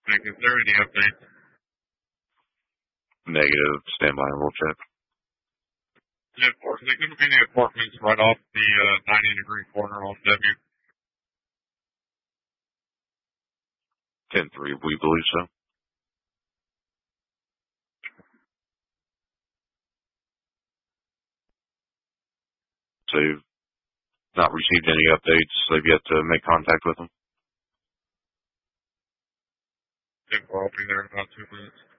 Like, is there any updates? Negative. Stand by and we'll check. Yeah, of course. There couldn't be any apartments right off the 90-degree corner on W. 10-3, we believe so. So you've not received any updates. They've yet to make contact with them. Yeah, I'll be there in about 2 minutes.